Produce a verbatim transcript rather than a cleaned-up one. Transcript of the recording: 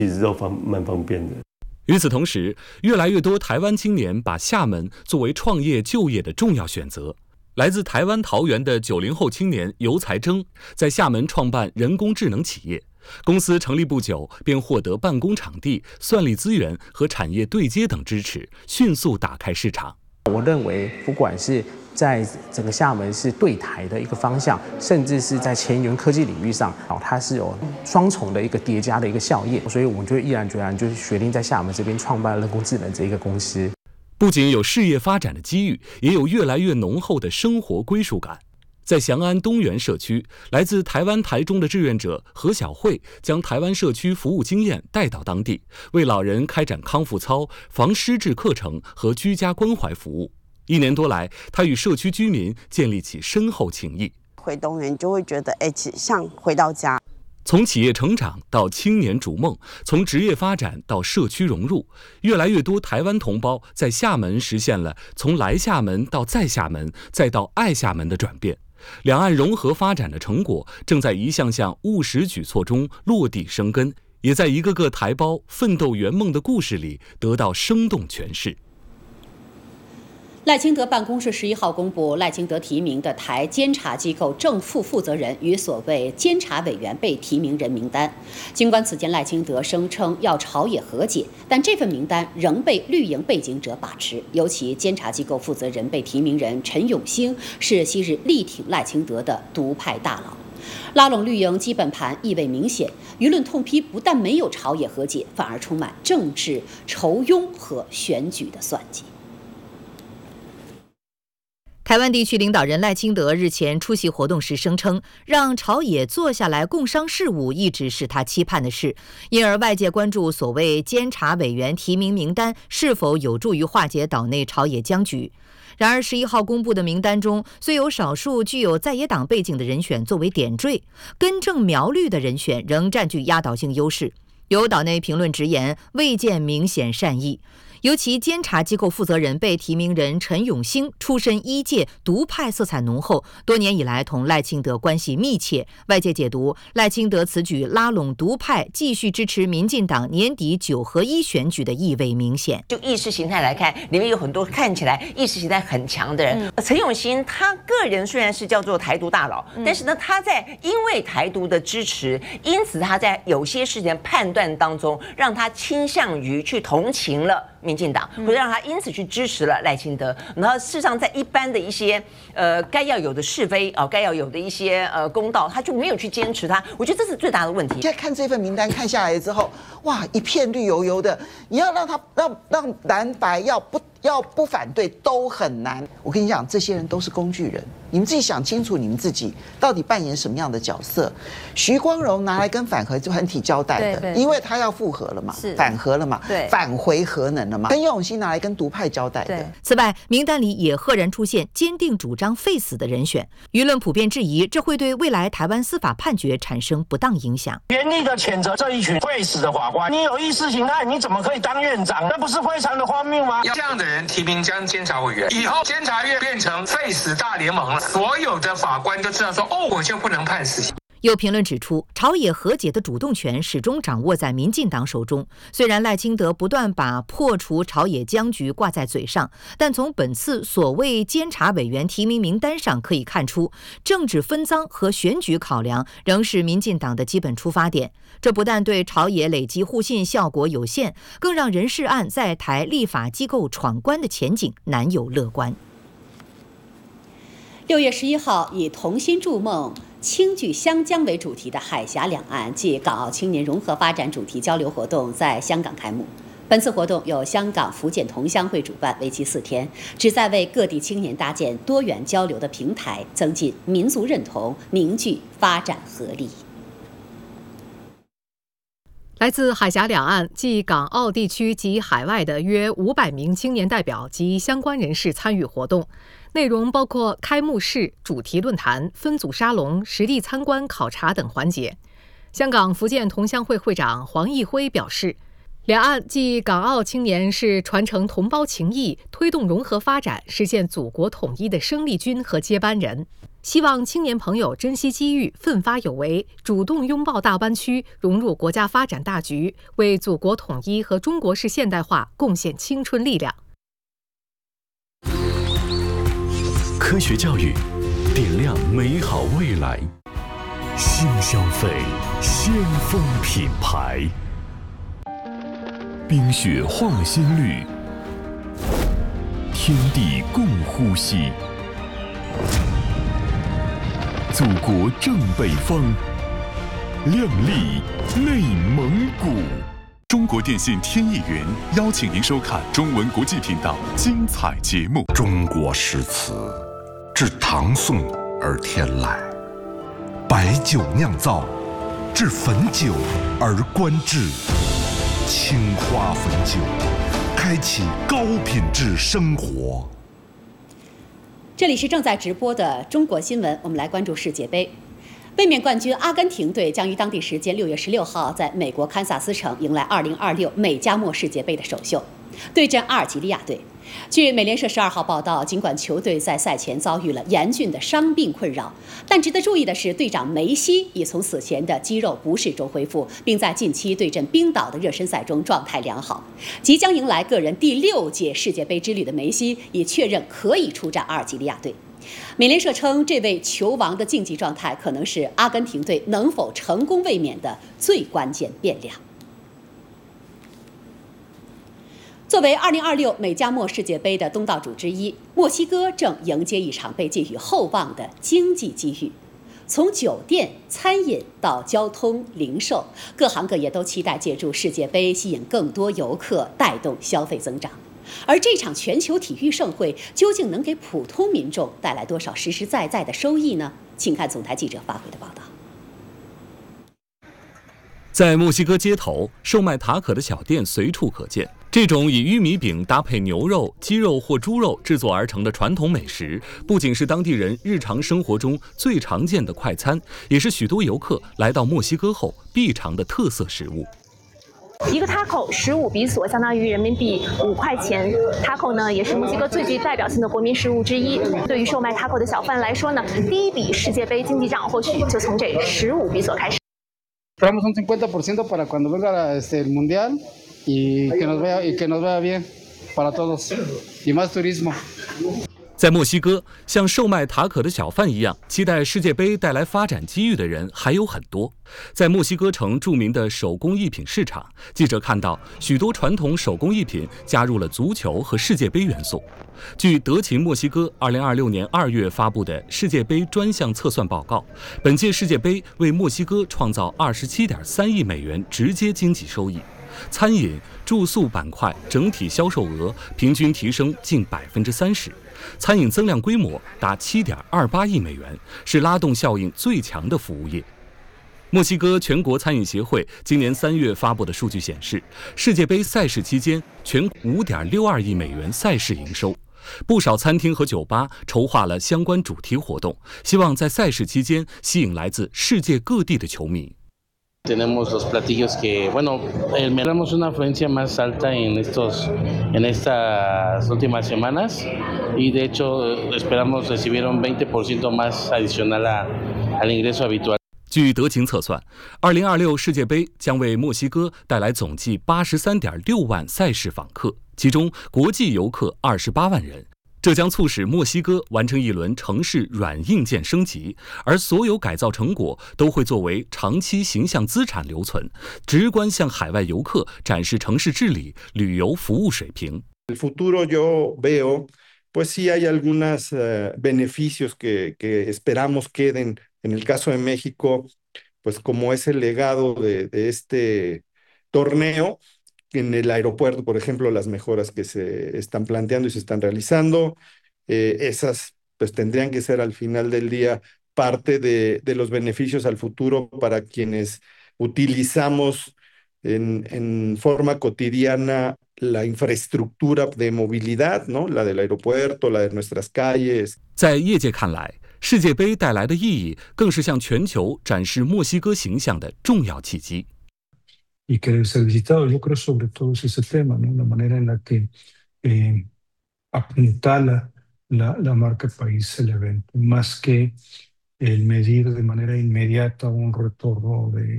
其实都方蛮方便的。 与此同时，越来越多台湾青年把厦门作为创业就业的重要选择。来自台湾桃园的九零后青年游才征，在厦门创办人工智能企业，公司成立不久便获得办公场地、算力资源和产业对接等支持，迅速打开市场。 我认为，不管是在整个厦门是对台的一个方向，甚至是在前沿科技领域上，它是有双重的一个叠加的一个效应，所以我们就毅然决然就是决定在厦门这边创办人工智能这一个公司。 不仅有事业发展的机遇，也有越来越浓厚的生活归属感。在翔安东园社区，来自台湾台中的志愿者何小慧将台湾社区服务经验带到当地，为老人开展康复操、防失智课程和居家关怀服务。一年多来，他与社区居民建立起深厚情谊。 回东园就会觉得，哎，像回到家。 从企业成长到青年逐梦，从职业发展到社区融入，越来越多台湾同胞在厦门实现了从来厦门到在厦门再到爱厦门的转变。两岸融合发展的成果正在一项项务实举措中落地生根，也在一个个台胞奋斗圆梦的故事里得到生动诠释。 赖清德办公室十一号公布，赖清德提名的台监察机构正副负责人与所谓监察委员被提名人名单。尽管此前赖清德声称要朝野和解，但这份名单仍被绿营背景者把持。尤其监察机构负责人被提名人陈永兴是昔日力挺赖清德的独派大佬，拉拢绿营基本盘意味明显。舆论痛批不但没有朝野和解，反而充满政治筹庸和选举的算计。 台湾地区领导人赖清德日前出席活动时声称，让朝野坐下来共商事务一直是他期盼的事，因而外界关注所谓监察委员提名名单是否有助于化解岛内朝野僵局。然而十一号公布的名单中，虽有少数具有在野党背景的人选作为点缀，根正苗绿的人选仍占据压倒性优势。有岛内评论直言，未见明显善意。尤其监察机构负责人被提名人陈永兴出身医界，独派色彩浓厚，多年以来同赖清德关系密切。外界解读赖清德此举拉拢独派，继续支持民进党年底九合一选举的意味明显。 就意识形态来看，里面有很多看起来意识形态很强的人。嗯、陈永兴他个人虽然是叫做台独大佬，嗯、但是呢，他在因为台独的支持，因此他在有些事情判断当中，让他倾向于去同情了民进党，或者让他因此去支持了赖清德。然后事实上，在一般的一些呃该要有的是非啊、呃，该要有的一些呃公道，他就没有去坚持他。我觉得这是最大的问题。 现在看这份名单看下来之后，哇，一片绿油油的，你要让他让让蓝白要不要不反对都很难。我跟你讲，这些人都是工具人，你们自己想清楚，你们自己到底扮演什么样的角色。徐光荣拿来跟反核就很体交代的，因为他要复核了嘛，反核了嘛，返回核能了嘛。陈永兴拿来跟独派交代的。 此外，名单里也赫然出现坚定主张废死的人选，舆论普遍质疑这会对未来台湾司法判决产生不当影响。 严厉的谴责这一群废死的法官，你有意识形态，你怎么可以当院长？那不是非常的荒谬吗？ 这样的人提名将监察委员，以后监察院变成废死大联盟了，所有的法官都知道说，哦，我就不能判死刑。 有评论指出，朝野和解的主动权始终掌握在民进党手中。虽然赖清德不断把破除朝野僵局挂在嘴上，但从本次所谓监察委员提名名单上可以看出，政治分赃和选举考量仍是民进党的基本出发点。这不但对朝野累积互信效果有限，更让人事案在台立法机构闯关的前景难有乐观。 六月十一号，以同心筑梦、轻举湘江为主题的海峡两岸暨港澳青年融合发展主题交流活动在香港开幕。本次活动由香港福建同乡会主办，为期四天，旨在为各地青年搭建多元交流的平台，增进民族认同，凝聚发展合力。 来自海峡两岸暨港澳地区及海外的约五百名青年代表及相关人士参与活动，内容包括开幕式、主题论坛、分组沙龙、实地参观考察等环节。香港福建同乡会会长黄义辉表示， 两岸暨港澳青年是传承同胞情谊、推动融合发展、实现祖国统一的生力军和接班人。希望青年朋友珍惜机遇，奋发有为，主动拥抱大湾区，融入国家发展大局，为祖国统一和中国式现代化贡献青春力量。 科学教育，点亮美好未来。新消费，先锋品牌。冰雪化新绿，天地共呼吸。祖国正北方，亮丽内蒙古。中国电信天意云邀请您收看中文国际频道精彩节目。 中国诗词，自唐宋而天来，白酒酿造，至汾酒而观致。青花汾酒，开启高品质生活。 这里是正在直播的中国新闻，我们来关注世界杯。卫冕冠军阿根廷队将于当地时间六月十六号在美国堪萨斯城迎来二零二六美加墨世界杯的首秀，对阵阿尔及利亚队。据美联社十二号报道，尽管球队在赛前遭遇了严峻的伤病困扰，但值得注意的是，队长梅西已从此前的肌肉不适中恢复，并在近期对阵冰岛的热身赛中状态良好。即将迎来个人第六届世界杯之旅的梅西已确认可以出战阿尔及利亚队。美联社称，这位球王的竞技状态可能是阿根廷队能否成功卫冕的最关键变量。作为二零二六美加墨世界杯的东道主之一，墨西哥正迎接一场被寄予厚望的经济机遇。从酒店、餐饮到交通、零售，各行各业都期待借助世界杯吸引更多游客，带动消费增长。而这场全球体育盛会究竟能给普通民众带来多少实实在在的收益呢？请看总台记者发回的报道。 在墨西哥街头，售卖塔可的小店随处可见。这种以玉米饼搭配牛肉、鸡肉或猪肉制作而成的传统美食，不仅是当地人日常生活中最常见的快餐，也是许多游客来到墨西哥后必尝的特色食物。 一个 taco 十五比索，相当于人民币五块钱。taco 呢，也是墨西哥最具代表性的国民食物之一。对于售卖 taco 的小贩来说呢，第一笔世界杯经济账或许就从这十五比索开始。 Esperamos un cincuenta por ciento para cuando venga este, el mundial y que nos vaya y que nos vaya bien para todos y más turismo。 在墨西哥，像售卖塔可的小贩一样，期待世界杯带来发展机遇的人还有很多。在墨西哥城著名的手工艺品市场，记者看到许多传统手工艺品加入了足球和世界杯元素。据德勤墨西哥二零二六年二月发布的世界杯专项测算报告，本届世界杯为墨西哥创造二十七点三亿美元直接经济收益。餐饮、住宿板块整体销售额平均提升近百分之三十，餐饮增量规模达七点二八亿美元，是拉动效应最强的服务业。墨西哥全国餐饮协会今年三月发布的数据显示，世界杯赛事期间全五点六二亿美元赛事营收。不少餐厅和酒吧筹划了相关主题活动，希望在赛事期间吸引来自世界各地的球迷。 Tenemos los platillos que, bueno, tenemos una afluencia más alta en estos, en estas últimas semanas y de hecho esperamos recibir un veinte por ciento más adicional a, al ingreso habitual。 据德勤测算，二零二六世界杯将为墨西哥带来总计八十三点六万赛事访客，其中国际游客二十八万人。这将促使墨西哥完成一轮城市软硬件升级，而所有改造成果都会作为长期形象资产留存，直观向海外游客展示城市治理、旅游服务水平。 El futuro yo veo, pues sí hay algunos uh, beneficios que, que esperamos queden. En el caso de México, pues como es el legado de, de este torneo. En el aeropuerto, por ejemplo, las mejoras que se están planteando y se están realizando, eh, esas pues tendrían que ser al final del día parte de, de los beneficios al futuro para quienes utilizamos en, en forma cotidiana la infraestructura de movilidad, ¿no? La del aeropuerto, la de nuestras calles. 在业界看来，世界杯带来的意义更是向全球展示墨西哥形象的重要契机。 y querer ser visitado. Yo creo sobre todo es ese tema, ¿no? La manera en la que eh, apuntala la, la marca país el evento, más que el medir de manera inmediata un retorno de